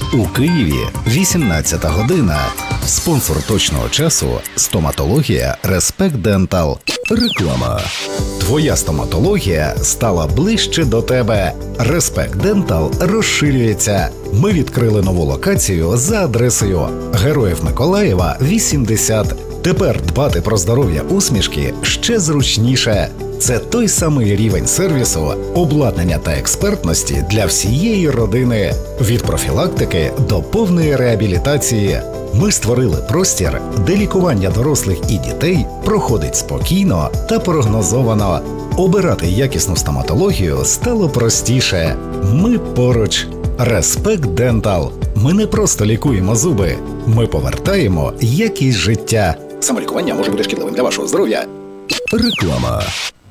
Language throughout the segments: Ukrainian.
У Києві 18 година. Спонсор точного часу – стоматологія Respect Dental. Реклама. Твоя стоматологія стала ближче до тебе. Respect Dental розширюється. Ми відкрили нову локацію за адресою Героїв Миколаєва, 80. Тепер дбати про здоров'я усмішки ще зручніше. Це той самий рівень сервісу, обладнання та експертності для всієї родини. Від профілактики до повної реабілітації. Ми створили простір, де лікування дорослих і дітей проходить спокійно та прогнозовано. Обирати якісну стоматологію стало простіше. Ми поруч. Respect Dental. Ми не просто лікуємо зуби, ми повертаємо якість життя. Самолікування може бути шкідливим для вашого здоров'я. Реклама.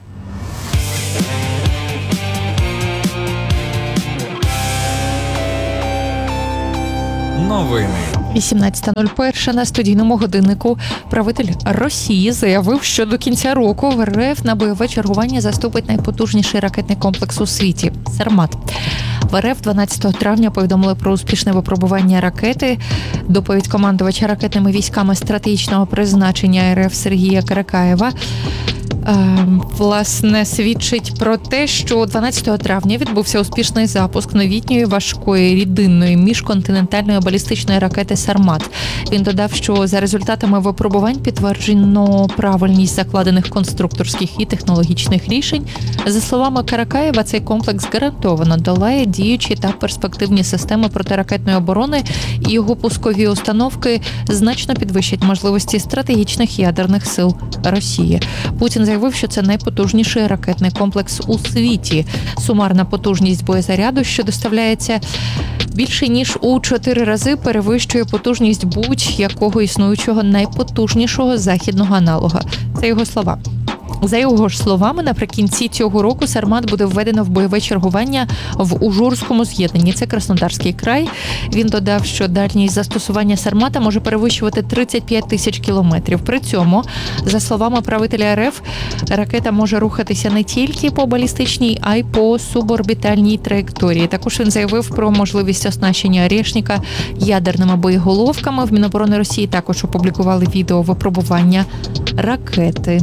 Новини. 18.01 на студійному годиннику правитель Росії заявив, що до кінця року в РФ на бойове чергування заступить найпотужніший ракетний комплекс у світі – «Сармат». В РФ 12 травня повідомили про успішне випробування ракети. Доповідь командувача ракетними військами стратегічного призначення РФ Сергія Каракаєва власне свідчить про те, що 12 травня відбувся успішний запуск новітньої важкої рідинної міжконтинентальної балістичної ракети «Сармат». Він додав, що за результатами випробувань підтверджено правильність закладених конструкторських і технологічних рішень. За словами Каракаєва, цей комплекс гарантовано долає діючі та перспективні системи протиракетної оборони, і його пускові установки значно підвищать можливості стратегічних ядерних сил Росії. Путін заявив, що це найпотужніший ракетний комплекс у світі. Сумарна потужність боєзаряду, що доставляється більше ніж у 4 рази, перевищує потужність будь-якого існуючого найпотужнішого західного аналога. Це його слова. За його ж словами, наприкінці цього року «Сармат» буде введено в бойове чергування в Ужурському з'єднанні. Це Краснодарський край. Він додав, що дальність застосування «Сармата» може перевищувати 35 тисяч кілометрів. При цьому, за словами правителя РФ, ракета може рухатися не тільки по балістичній, а й по суборбітальній траєкторії. Також він заявив про можливість оснащення «Орешника» ядерними боєголовками. В Міноборони Росії також опублікували відео випробування ракети.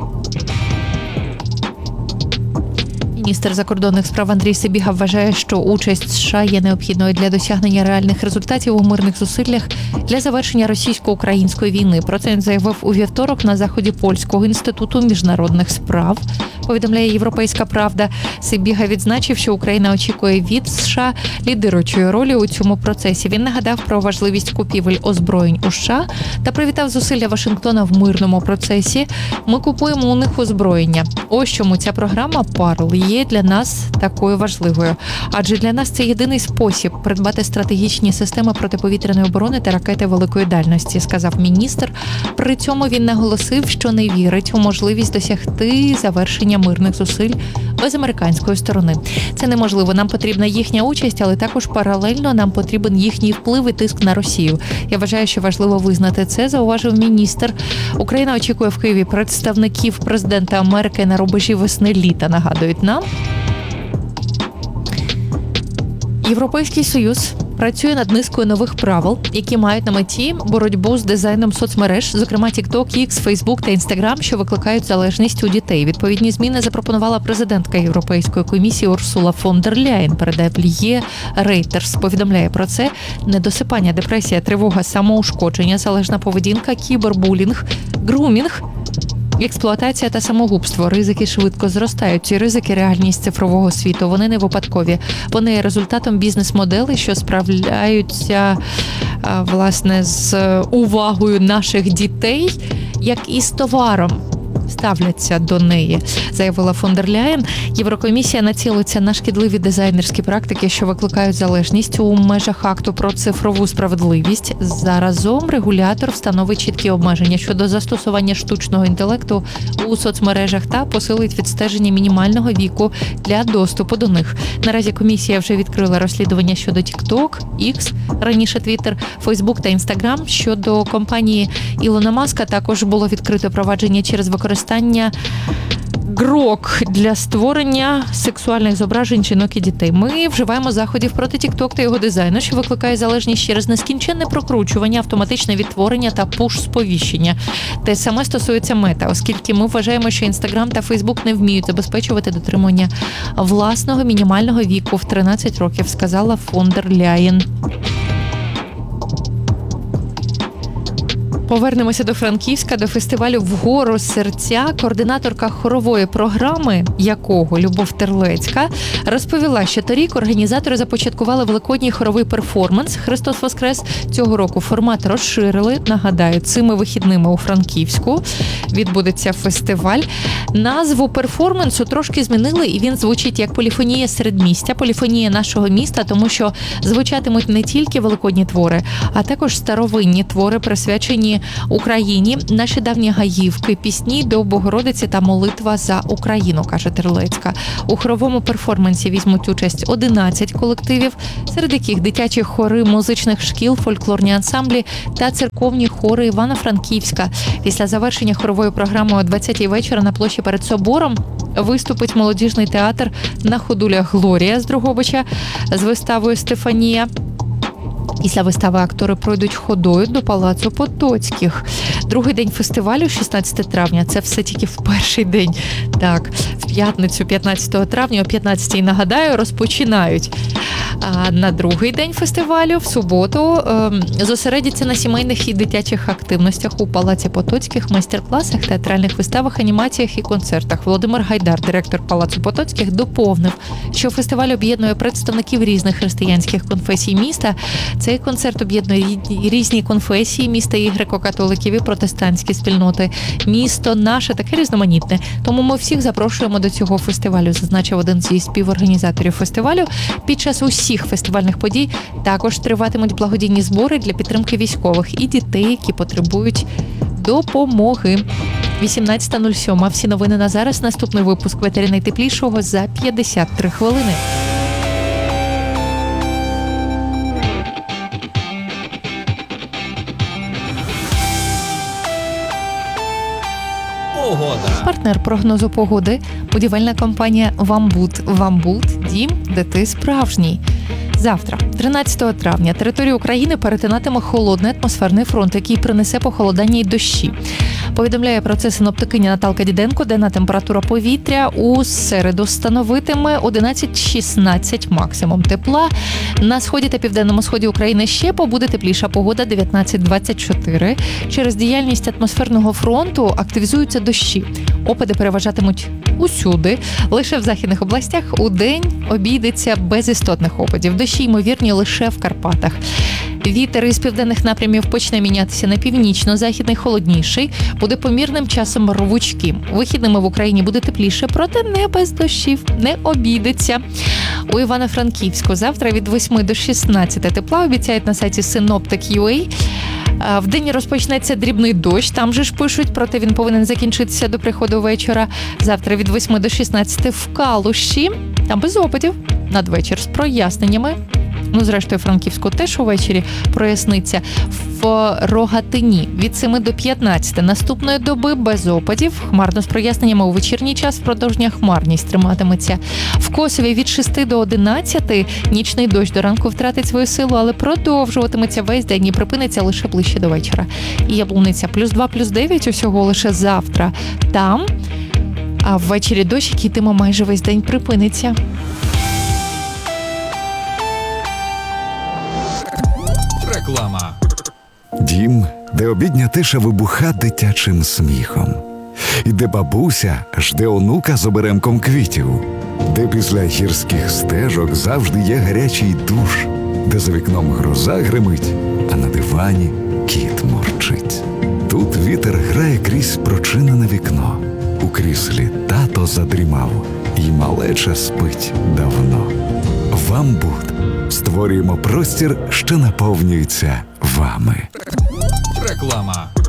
Міністр закордонних справ Андрій Сибіга вважає, що участь США є необхідною для досягнення реальних результатів у мирних зусиллях для завершення російсько-української війни. Про це він заявив у вівторок на заході Польського інституту міжнародних справ. Повідомляє «Європейська правда». Сибіга відзначив, що Україна очікує від США лідируючої ролі у цьому процесі. Він нагадав про важливість купівель озброєнь у США та привітав зусилля Вашингтона в мирному процесі. Ми купуємо у них озброєння. Ось чому ця програма «Парл» є для нас такою важливою. Адже для нас це єдиний спосіб придбати стратегічні системи протиповітряної оборони та ракети великої дальності, сказав міністр. При цьому він наголосив, що не вірить у можливість досягти завершення мирних зусиль без американської сторони. Це неможливо. Нам потрібна їхня участь, але також паралельно нам потрібен їхній вплив і тиск на Росію. Я вважаю, що важливо визнати це, зауважив міністр. Україна очікує в Києві представників президента Америки на рубежі весни-літа, нагадують нам. Європейський Союз працює над низкою нових правил, які мають на меті боротьбу з дизайном соцмереж, зокрема TikTok, X, Facebook та Instagram, що викликають залежність у дітей. Відповідні зміни запропонувала президентка Європейської комісії Урсула фон дер Ляєн, передає Reuters. Повідомляє про це недосипання, депресія, тривога, самоушкодження, залежна поведінка, кібербулінг, грумінг, експлуатація та самогубство. Ризики швидко зростають. Ці ризики – реальність цифрового світу. Вони не випадкові. Вони є результатом бізнес-моделей, що справляються, власне, з увагою наших дітей, як і з товаром ставляться до неї, заявила фон дер Ляєн. Єврокомісія націлиться на шкідливі дизайнерські практики, що викликають залежність у межах акту про цифрову справедливість. Заразом регулятор встановить чіткі обмеження щодо застосування штучного інтелекту у соцмережах та посилить відстеження мінімального віку для доступу до них. Наразі комісія вже відкрила розслідування щодо TikTok, X, раніше Twitter, Facebook та Instagram. Щодо компанії Ілона Маска також було відкрито провадження через використання грок для створення сексуальних зображень жінок і дітей. Ми вживаємо заходів проти TikTok та його дизайну, що викликає залежність через нескінченне прокручування, автоматичне відтворення та пуш-сповіщення. Те саме стосується Мета, оскільки ми вважаємо, що Instagram та Facebook не вміють забезпечувати дотримання власного мінімального віку в 13 років, сказала фон дер Ляєн. Повернемося до Франківська, до фестивалю «Вгору серця». Координаторка хорової програми, якого Любов Терлецька, розповіла, що торік організатори започаткували великодній хоровий перформанс «Христос Воскрес». Цього року формат розширили. Нагадаю, цими вихідними у Франківську відбудеться фестиваль. Назву перформансу трошки змінили, і він звучить як «Поліфонія середмістя», «Поліфонія нашого міста», тому що звучатимуть не тільки великодні твори, а також старовинні твори, присвячені Україні, наші давні гаївки, пісні до Богородиці та молитва за Україну, каже Терлецька. У хоровому перформансі візьмуть участь 11 колективів, серед яких дитячі хори музичних шкіл, фольклорні ансамблі та церковні хори Івано-Франківська. Після завершення хорової програми о 20-й вечора на площі перед собором виступить молодіжний театр «На ходулях Глорія» з Дрогобича з виставою «Стефанія». Після вистави актори пройдуть ходою до Палацу Потоцьких. Другий день фестивалю, 16 травня, це все тільки в перший день. Так, в п'ятницю, 15 травня, о 15-й, нагадаю, розпочинають. А на другий день фестивалю, в суботу, зосередяться на сімейних і дитячих активностях у Палаці Потоцьких, майстер-класах, театральних виставах, анімаціях і концертах. Володимир Гайдар, директор Палацу Потоцьких, доповнив, що фестиваль об'єднує представників різних християнських конфесій міста. Цей концерт об'єднує різні конфесії міста і греко-католиків, і протестантські спільноти. Місто наше таке різноманітне, тому ми всіх запрошуємо до цього фестивалю, зазначив один зі співорганізаторів фестивалю. Під час усіх фестивальних подій також триватимуть благодійні збори для підтримки військових і дітей, які потребують допомоги. 18:07. Всі новини на зараз. Наступний випуск в етері найтеплішого за 53 хвилини. Партнер прогнозу погоди – будівельна компанія «Вамбут». «Вамбут» – дім, де ти справжній. Завтра, 13 травня, територію України перетинатиме холодний атмосферний фронт, який принесе похолодання й дощі. Повідомляє про це синоптикиня Наталка Діденко. Денна температура повітря у середу становитиме 11-16 максимум тепла. На сході та південному сході України ще побуде тепліша погода 19-24. Через діяльність атмосферного фронту активізуються дощі. Опади переважатимуть усюди. Лише в західних областях у день обійдеться без істотних опадів. Дощі ймовірні лише в Карпатах. Вітер із південних напрямів почне мінятися на північно-західний, холодніший. Буде помірним, часом рвучким. Вихідними в Україні буде тепліше, проте не без дощів, не обійдеться. У Івано-Франківську завтра від 8 до 16 тепла, обіцяють на сайті Synoptic.ua. Вдень розпочнеться дрібний дощ, там же ж пишуть, проте він повинен закінчитися до приходу вечора. Завтра від 8 до 16 в Калуші, там без опадів, надвечір з проясненнями. Ну, зрештою, Франківську теж увечері проясниться. В Рогатині від 7 до 15 наступної доби без опадів. Хмарно з проясненнями у вечірній час, впродовж дня хмарність триматиметься. В Косові від 6 до 11 нічний дощ до ранку втратить свою силу, але продовжуватиметься весь день і припиниться лише ближче до вечора. І Яблуниця +2, +9 усього лише завтра там, а ввечері дощ, який йтиме майже весь день, припиниться. Реклама. Дім, де обідня тиша вибуха дитячим сміхом. І де бабуся жде онука з оберемком квітів. Де після гірських стежок завжди є гарячий душ. Де за вікном гроза гримить, а на дивані кіт мурчить. Тут вітер грає крізь прочинене вікно. У кріслі тато задрімав, і малеча спить давно. «Вамбут». Створюємо простір, що наповнюється вами. Реклама.